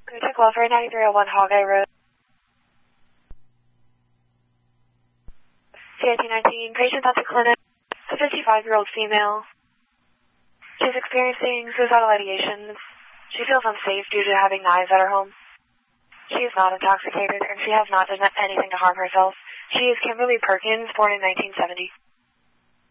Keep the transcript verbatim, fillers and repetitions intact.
We took call for ninety-three oh one Hawkeye Road. C I T nineteen, patient at the clinic, a fifty-five-year-old female. She's experiencing suicidal ideations. She feels unsafe due to having knives at her home. She is not intoxicated, and she has not done anything to harm herself. She is Kimberly Perkins, born in nineteen seventy.